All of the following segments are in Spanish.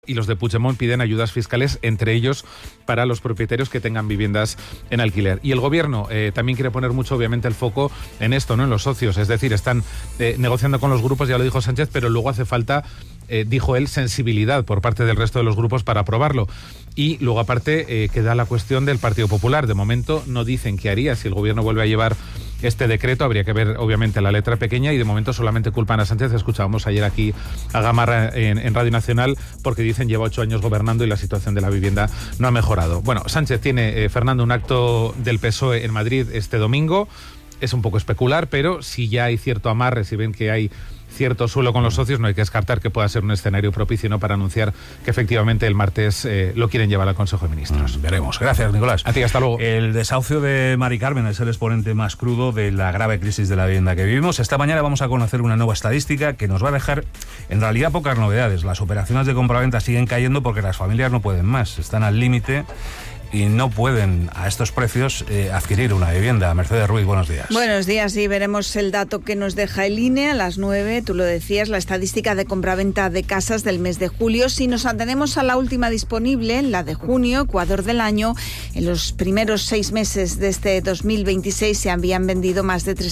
Y los de Puigdemont piden ayudas fiscales, entre ellos para los propietarios que tengan viviendas en alquiler. Y el gobierno también quiere poner mucho, obviamente, el foco en esto, ¿no? En los socios. Es decir, están negociando con los grupos, ya lo dijo Sánchez, pero luego hace falta, dijo él, sensibilidad por parte del resto de los grupos para aprobarlo. Y luego, aparte, queda la cuestión del Partido Popular. De momento no dicen qué haría si el gobierno vuelve a llevar este decreto. Habría que ver, obviamente, la letra pequeña, y de momento solamente culpan a Sánchez. Escuchábamos ayer aquí a Gamarra en Radio Nacional, porque dicen lleva 8 años gobernando y la situación de la vivienda no ha mejorado. Bueno, Sánchez tiene, Fernando, un acto del PSOE en Madrid este domingo. Es un poco especular, pero si ya hay cierto amarre, si ven que hay cierto suelo con los socios, no hay que descartar que pueda ser un escenario propicio, ¿no?, para anunciar que efectivamente el martes lo quieren llevar al Consejo de Ministros. Veremos. Gracias, Nicolás. A ti, hasta luego. El desahucio de Mari Carmen es el exponente más crudo de la grave crisis de la vivienda que vivimos. Esta mañana vamos a conocer una nueva estadística que nos va a dejar, en realidad, pocas novedades. Las operaciones de compraventa siguen cayendo porque las familias no pueden más, están al límite y no pueden a estos precios adquirir una vivienda. Mercedes Ruiz, buenos días. Buenos días, y veremos el dato que nos deja el INE a las 9, tú lo decías, la estadística de compraventa de casas del mes de julio. Si nos atenemos a la última disponible, la de junio, Ecuador del año, en los primeros 6 meses de este 2026 se habían vendido más de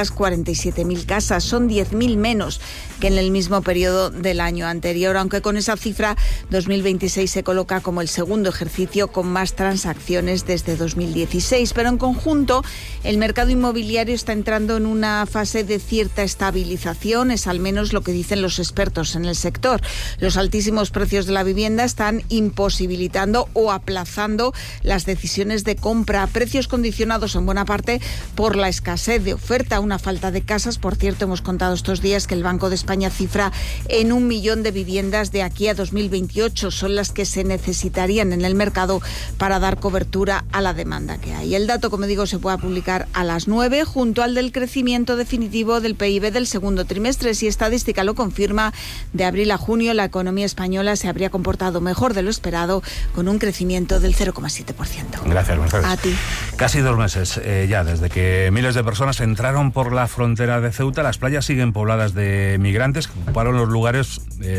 347.000 casas, son 10.000 menos que en el mismo periodo del año anterior, aunque con esa cifra 2026 se coloca como el segundo ejercicio con más transacciones desde 2016, pero en conjunto el mercado inmobiliario está entrando en una fase de cierta estabilización, es al menos lo que dicen los expertos en el sector. Los altísimos precios de la vivienda están imposibilitando o aplazando las decisiones de compra, precios condicionados en buena parte por la escasez de oferta, una falta de casas. Por cierto, hemos contado estos días que el Banco de España cifra en 1 millón de viviendas de aquí a 2028, son las que se necesitarían en el mercado para dar cobertura a la demanda que hay. El dato, como digo, se puede publicar a las 9, junto al del crecimiento definitivo del PIB del segundo trimestre. Si estadística lo confirma, de abril a junio la economía española se habría comportado mejor de lo esperado, con un crecimiento del 0,7%. Gracias, Mercedes. A ti. Casi 2 meses ya desde que miles de personas entraron por la frontera de Ceuta. Las playas siguen pobladas de migrantes que ocuparon los lugares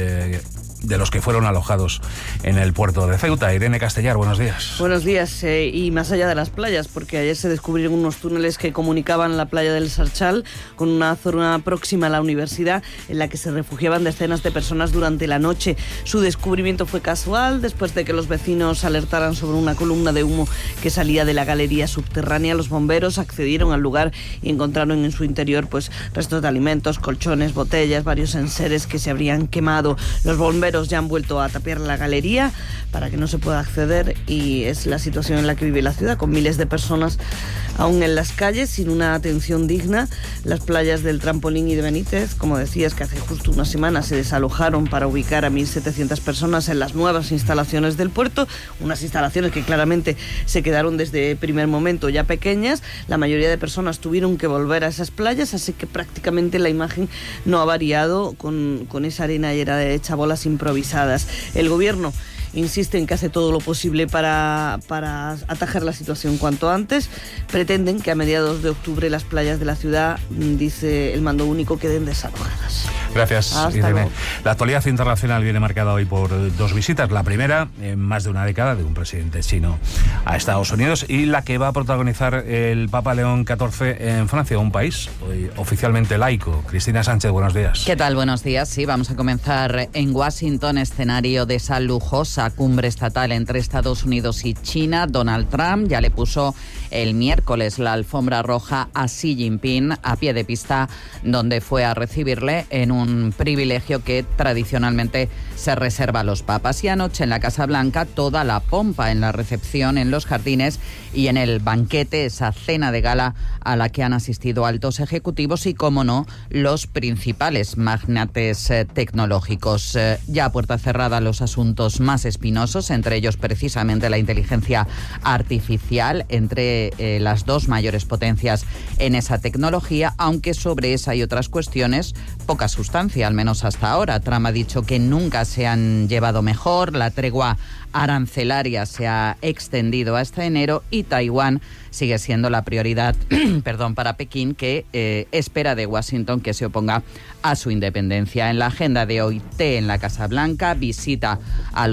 de los que fueron alojados en el puerto de Ceuta. Irene Castellar, buenos días. Buenos días, y más allá de las playas, porque ayer se descubrieron unos túneles que comunicaban la playa del Sarchal con una zona próxima a la universidad en la que se refugiaban decenas de personas durante la noche. Su descubrimiento fue casual, después de que los vecinos alertaran sobre una columna de humo que salía de la galería subterránea. Los bomberos accedieron al lugar y encontraron en su interior restos de alimentos, colchones, botellas, varios enseres que se habrían quemado. Los bomberos ya han vuelto a tapiar la galería para que no se pueda acceder, y es la situación en la que vive la ciudad, con miles de personas aún en las calles sin una atención digna. Las playas del Trampolín y de Benítez, como decías, que hace justo una semana se desalojaron para ubicar a 1.700 personas en las nuevas instalaciones del puerto, unas instalaciones que claramente se quedaron desde el primer momento ya pequeñas. La mayoría de personas tuvieron que volver a esas playas, así que prácticamente la imagen no ha variado, con esa arena hecha bolas improvisadas. El gobierno insiste en que hace todo lo posible para atajar la situación cuanto antes. Pretenden que a mediados de octubre las playas de la ciudad, dice el mando único, queden desalojadas. Gracias, Irene. La actualidad internacional viene marcada hoy por 2 visitas. La primera, en más de una década, de un presidente chino a Estados Unidos, y la que va a protagonizar el Papa León XIV en Francia, un país hoy oficialmente laico. Cristina Sánchez, buenos días. ¿Qué tal? Buenos días. Sí, vamos a comenzar en Washington, escenario de esa lujosa cumbre estatal entre Estados Unidos y China. Donald Trump ya le puso el miércoles la alfombra roja a Xi Jinping a pie de pista, donde fue a recibirle en un privilegio que tradicionalmente se reserva a los papas. Y anoche en la Casa Blanca toda la pompa en la recepción, en los jardines y en el banquete, esa cena de gala a la que han asistido altos ejecutivos y, como no, los principales magnates tecnológicos. Ya a puerta cerrada los asuntos más espinosos, entre ellos precisamente la inteligencia artificial, entre las dos mayores potencias en esa tecnología, aunque sobre esa y otras cuestiones poca sustancia, al menos hasta ahora. Trump ha dicho que nunca se han llevado mejor, la tregua arancelaria se ha extendido hasta enero y Taiwán sigue siendo la prioridad para Pekín, que espera de Washington que se oponga a su independencia. En la agenda de hoy, té en la Casa Blanca, visita a